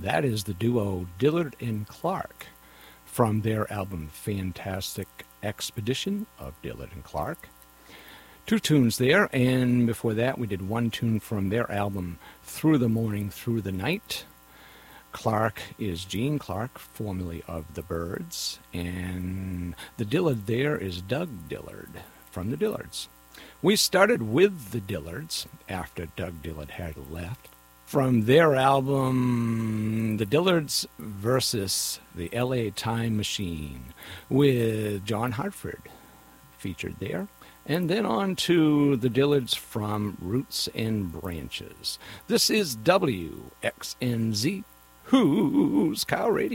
That is the duo Dillard and Clark from their album Fantastic Expedition of Dillard and Clark. 2 tunes there, and before that we did 1 tune from their album Through the Morning, Through the Night. Clark is Gene Clark, formerly of the Byrds, and the Dillard there is Doug Dillard from the Dillards. We started with the Dillards after Doug Dillard had left. From their album, The Dillards versus the LA Time Machine, with John Hartford featured there. And then on to the Dillards from Roots and Branches. This is WXNZ, Who's Cow Radio.